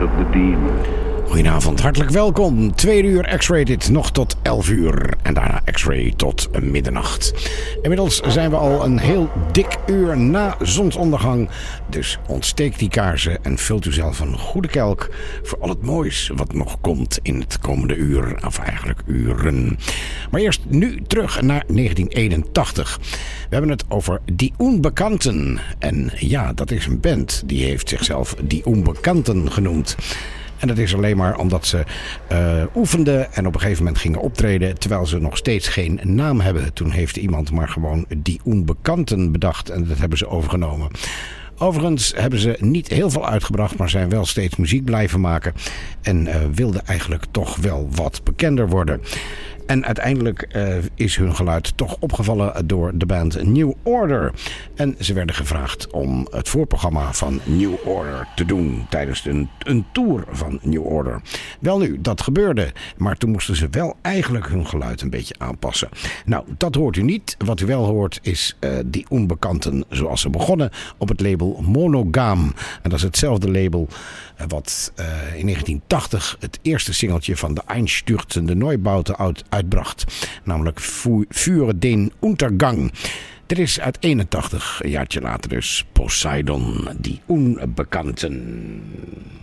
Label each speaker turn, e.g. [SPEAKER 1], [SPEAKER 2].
[SPEAKER 1] of the demon.
[SPEAKER 2] Goedenavond, hartelijk welkom. 2 uur X-Rated, nog tot 11 uur. En daarna X-Ray tot middernacht. Inmiddels zijn we al een heel dik uur na zonsondergang. Dus ontsteek die kaarsen en vult u zelf een goede kelk voor al het moois wat nog komt in het komende uur. Of eigenlijk uren. Maar eerst nu terug naar 1981. We hebben het over Die Unbekannten. En ja, dat is een band die heeft zichzelf Die Unbekannten genoemd. En dat is alleen maar omdat ze oefenden en op een gegeven moment gingen optreden, terwijl ze nog steeds geen naam hebben. Toen heeft iemand maar gewoon Die Unbekannten bedacht en dat hebben ze overgenomen. Overigens hebben ze niet heel veel uitgebracht, maar zijn wel steeds muziek blijven maken. En wilden eigenlijk toch wel wat bekender worden. En uiteindelijk is hun geluid toch opgevallen door de band New Order. En ze werden gevraagd om het voorprogramma van New Order te doen tijdens een tour van New Order. Wel nu, dat gebeurde, maar toen moesten ze wel eigenlijk hun geluid een beetje aanpassen. Nou, dat hoort u niet. Wat u wel hoort is Die Unbekannten zoals ze begonnen op het label Monogaam. En dat is hetzelfde label wat in 1980 het eerste singeltje van de Einstürzende Neubauten uitbracht. Namelijk Für den Untergang. Dit is uit 81, een jaartje later dus Poseidon, Die Unbekannten.